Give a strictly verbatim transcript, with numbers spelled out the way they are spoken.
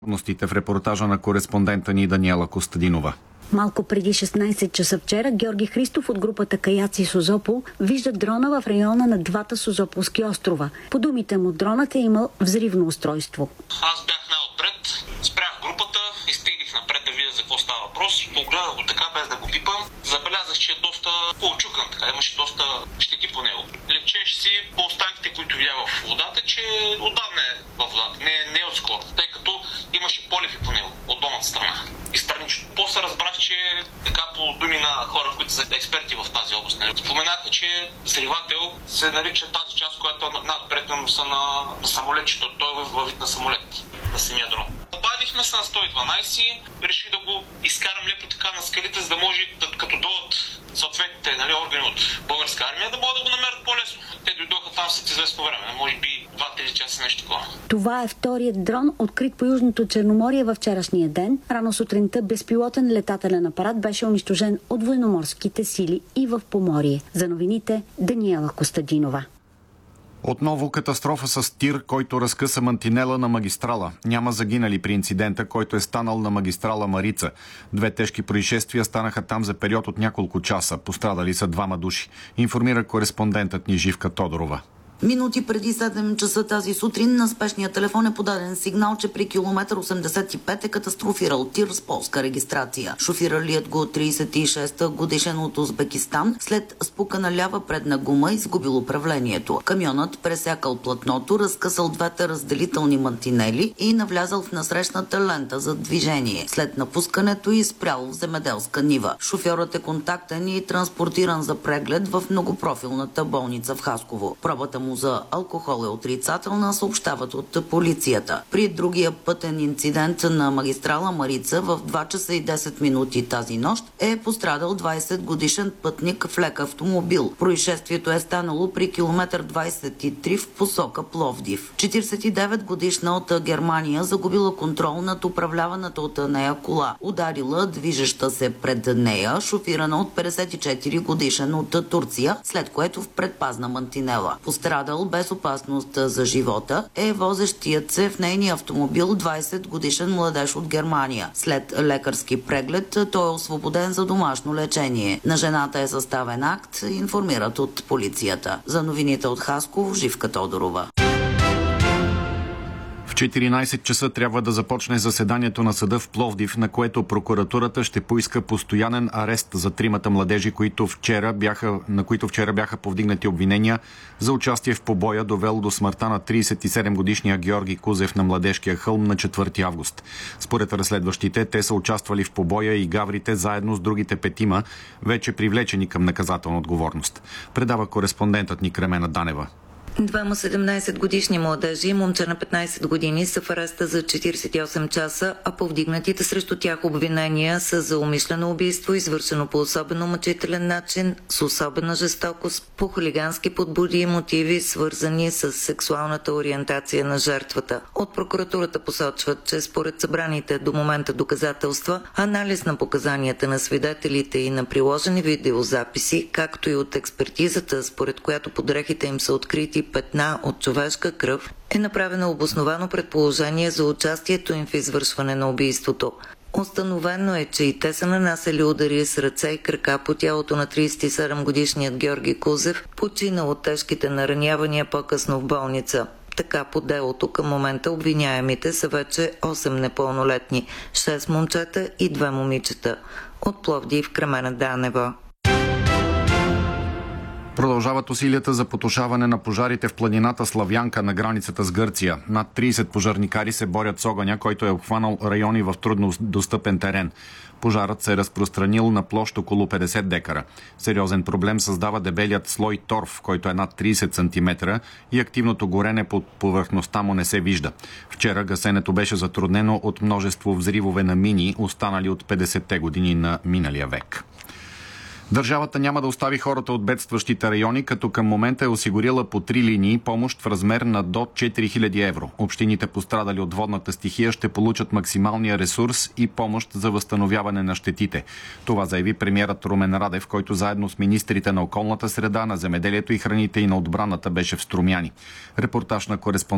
В репортажа на кореспондента ни Даниела Костадинова. Малко преди шестнайсет часа вчера Георги Христов от групата Каяци Созопол вижда дрона в района на двата Созополски острова. По думите му, дронът е имал взривно устройство. Аз бях най-отпред, спрях групата, изтеглих напред да видя за какво става въпрос. Погледах го така, без да го пипам. Забелязах, че е доста поочукан, така имаше доста щети по него. Лечеше си по останките, които видя в водата, че отдавна е в водата, не, не е отскоро, тъй като имаше полифи по него от долната страна. И странично. После разбрах, че така по думи на хора, които са експерти в тази област, споменаха, че взривател се нарича тази част, която надпред са на, на самолетчето. Той е във вид на самолет, на самия дрон. Обадихме се на сто и дванайсет, реших да го изкарам леко така на скалите, за да може, като дойдат съответните нали, органи от българска армия, да могат да го намерят по-лесно. Те дойдоха там след известно време, може би два-три часа, нещо такова. Това е вторият дрон, открит по Южното Черноморие във вчерашния ден. Рано сутринта безпилотен летателен апарат беше унищожен от военноморските сили и в Поморие. За новините Даниела Костадинова. Отново катастрофа с тир, който разкъса мантинела на магистрала. Няма загинали при инцидента, който е станал на магистрала Марица. Две тежки происшествия станаха там за период от няколко часа. Пострадали са двама души. Информира кореспондентът ни Живка Тодорова. Минути преди седем часа тази сутрин на спешния телефон е подаден сигнал, че при километър осемдесет и пет е катастрофирал тир с полска регистрация. Шофиралият го трийсет и шест годишен от Узбекистан след спукана лява предна гума изгубил управлението. Камионът пресякал платното, разкъсал двете разделителни мантинели и навлязал в насрещната лента за движение. След напускането и спрял в земеделска нива. Шофьорът е контактен и транспортиран за преглед в многопрофилната болница в Хасково. Пробата му за алкохол е отрицателна, съобщават от полицията. При другия пътен инцидент на магистрала Марица в два часа и десет минути тази нощ е пострадал двайсет годишен пътник в лек автомобил. Происшествието е станало при километър двайсет и три в посока Пловдив. четирийсет и девет годишна от Германия загубила контрол над управляваната от нея кола. Ударила движеща се пред нея, шофирана от петдесет и четири годишен от Турция, след което в предпазна мантинела. Пострадал без опасност за живота е возещият се в нейния автомобил двайсет годишен младеж от Германия. След лекарски преглед той е освободен за домашно лечение. На жената е съставен акт, информират от полицията. За новините от Хасково, Живка Тодорова. В четиринайсет часа трябва да започне заседанието на съда в Пловдив, на което прокуратурата ще поиска постоянен арест за тримата младежи, които вчера бяха, на които вчера бяха повдигнати обвинения за участие в побоя, довел до смъртта на трийсет и седем годишния Георги Кузев на Младежкия хълм на четвърти август. Според разследващите, те са участвали в побоя и гаврите заедно с другите петима, вече привлечени към наказателна отговорност. Предава кореспондентът ни Кремена Данева. Двама седемнайсетгодишни младежи и момче на петнайсет години са в ареста за четирийсет и осем часа, а повдигнатите срещу тях обвинения са за умишлено убийство, извършено по особено мъчителен начин, с особена жестокост, по хулигански подбуди и мотиви, свързани с сексуалната ориентация на жертвата. От прокуратурата посочват, че според събраните до момента доказателства, анализ на показанията на свидетелите и на приложени видеозаписи, както и от експертизата, според която под дрехите им са открити петна от човешка кръв, е направено обосновано предположение за участието им в извършване на убийството. Установено е, че и те са нанасяли удари с ръце и крака по тялото на трийсет и седем годишният Георги Кузев, починал от тежките наранявания по-късно в болница. Така по делото към момента обвиняемите са вече осем непълнолетни, шест момчета и две момичета. От Пловдив, Кремена Данева. Продължават усилията за потушаване на пожарите в планината Славянка на границата с Гърция. Над трийсет пожарникари се борят с огъня, който е обхванал райони в трудно достъпен терен. Пожарът се е разпространил на площ около петдесет декара. Сериозен проблем създава дебелият слой торф, който е над трийсет сантиметра и активното горене под повърхността му не се вижда. Вчера гасенето беше затруднено от множество взривове на мини, останали от петдесетте години на миналия век. Държавата няма да остави хората от бедстващите райони, като към момента е осигурила по три линии помощ в размер на до четири хиляди евро. Общините, пострадали от водната стихия, ще получат максималния ресурс и помощ за възстановяване на щетите. Това заяви премиерът Румен Радев, който заедно с министрите на околната среда, на земеделието и храните и на отбраната беше в Струмяни. Репортаж на кореспондент